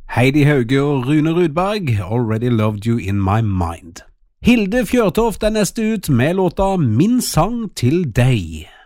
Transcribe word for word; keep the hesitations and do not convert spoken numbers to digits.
Heidi Hauge og Rune Rudberg, Already Loved You In My Mind. Hilde Fjørtoft er neste ut med låta Min sang til deg.